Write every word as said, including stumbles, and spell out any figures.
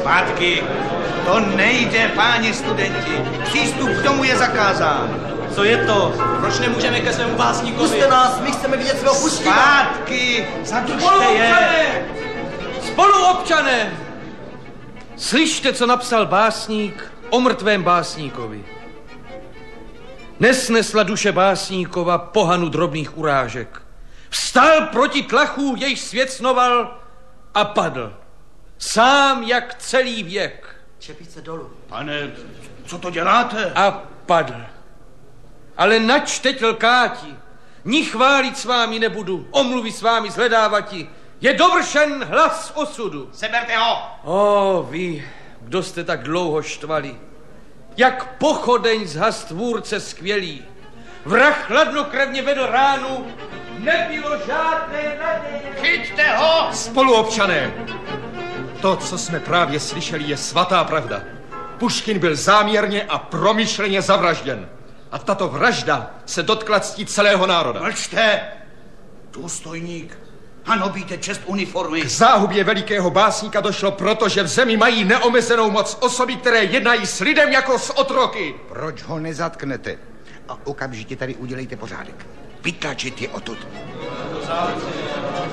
Zpátky. To nejde, páni studenti. Přístup k tomu je zakázán. Co je to? Proč nemůžeme ke svému básníkovi? Puste nás, my chceme vidět svého Puškina. Zpátky, zadušte je. Spoluobčané! Slyšte, co napsal básník o mrtvém básníkovi. Nesnesla duše básníkova pohanu drobných urážek. Vstal proti tlachu, jejich svět snoval a padl. Sám jak celý věk. Čepice dolů. Pane, co to děláte? A padl. Ale nač teď lkáti, ni chválit s vámi nebudu, omluvy s vámi zhledávati. Je dovršen hlas osudu. Seberte ho! O, vy, kdo jste tak dlouho štvali, jak pochodeň zhas tvůrce skvělý. Vrah chladnokrevně vedl ránu, nebylo žádné naděje. Chyťte ho! Spoluobčané, to, co jsme právě slyšeli, je svatá pravda. Puškin byl záměrně a promyšleně zavražděn. A tato vražda se dotkla ctí celého národa. Mlčte! Důstojník, hanobíte čest uniformy. K záhubě velikého básníka došlo proto, že v zemi mají neomezenou moc osoby, které jednají s lidem jako s otroky. Proč ho nezatknete? A okamžitě tady udělejte pořádek. Vytlačit je odtud.